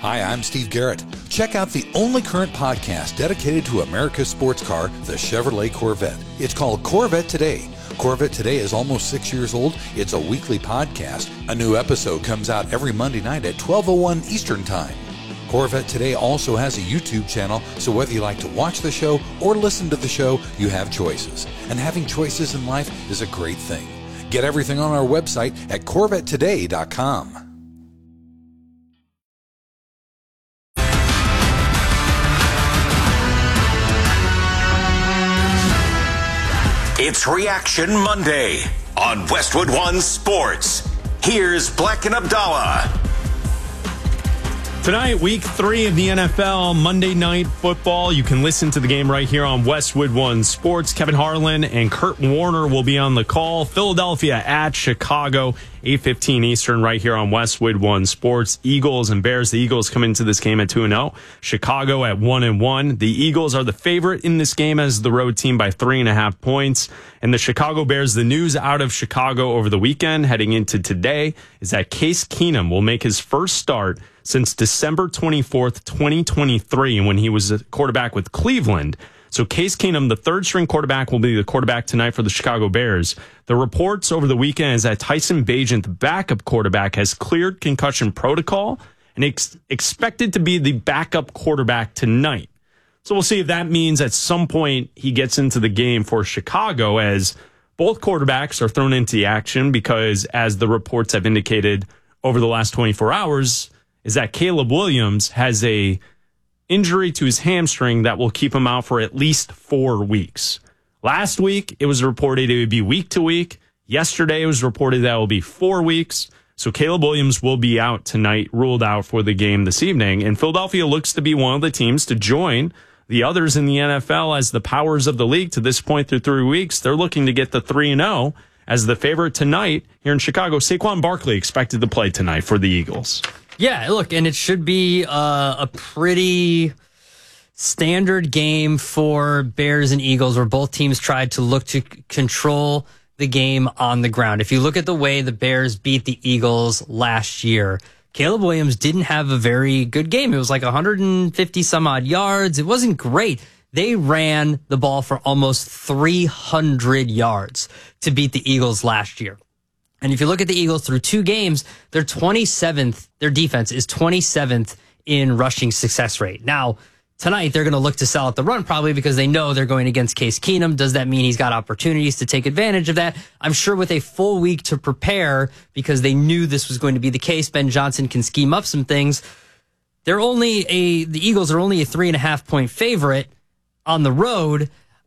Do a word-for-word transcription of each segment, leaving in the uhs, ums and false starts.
Hi, I'm Steve Garrett. Check out the only current podcast dedicated to America's sports car, the Chevrolet Corvette. It's called Corvette Today. Corvette Today is almost six years old. It's a weekly podcast. A new episode comes out every Monday night at twelve oh one Eastern Time. Corvette Today also has a YouTube channel, so whether you like to watch the show or listen to the show, you have choices. And having choices in life is a great thing. Get everything on our website at corvette today dot com. It's Reaction Monday on Westwood One Sports. Here's Black and Abdallah. Tonight, week three of the N F L, Monday Night Football. You can listen to the game right here on Westwood One Sports. Kevin Harlan and Kurt Warner will be on the call. Philadelphia at Chicago, eight fifteen Eastern, right here on Westwood One Sports. Eagles and Bears. The Eagles come into this game at two and oh. Chicago at one and one. The Eagles are the favorite in this game as the road team by three and a half points. And the Chicago Bears, the news out of Chicago over the weekend heading into today is that Case Keenum will make his first start since December twenty-fourth, twenty twenty-three, and when he was a quarterback with Cleveland. So Case Keenum, the third-string quarterback, will be the quarterback tonight for the Chicago Bears. The reports over the weekend is that Tyson Bagent, the backup quarterback, has cleared concussion protocol and ex- expected to be the backup quarterback tonight. So we'll see if that means at some point he gets into the game for Chicago, as both quarterbacks are thrown into the action because, as the reports have indicated over the last twenty-four hours, is that Caleb Williams has a injury to his hamstring that will keep him out for at least four weeks. Last week, it was reported it would be week to week. Yesterday, it was reported that it will be four weeks. So Caleb Williams will be out tonight, ruled out for the game this evening. And Philadelphia looks to be one of the teams to join the others in the N F L as the powers of the league. To this point through three weeks, they're looking to get the three and oh as the favorite tonight here in Chicago. Saquon Barkley expected to play tonight for the Eagles. Yeah, look, and it should be uh, a pretty standard game for Bears and Eagles, where both teams tried to look to c- control the game on the ground. If you look at the way the Bears beat the Eagles last year, Caleb Williams didn't have a very good game. It was like one hundred fifty some odd yards. It wasn't great. They ran the ball for almost three hundred yards to beat the Eagles last year. And if you look at the Eagles through two games, they're twenty-seventh. Their defense is twenty-seventh in rushing success rate. Now, tonight, they're going to look to sell out the run probably because they know they're going against Case Keenum. Does that mean he's got opportunities to take advantage of that? I'm sure with a full week to prepare, because they knew this was going to be the case, Ben Johnson can scheme up some things. They're only a, the Eagles are only a three and a half point favorite on the road.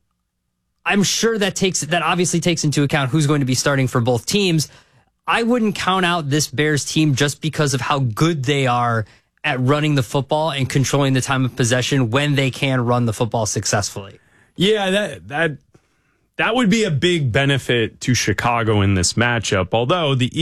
I'm sure that takes, that obviously takes into account who's going to be starting for both teams. I wouldn't count out this Bears team just because of how good they are at running the football and controlling the time of possession when they can run the football successfully. Yeah, that that that would be a big benefit to Chicago in this matchup. Although the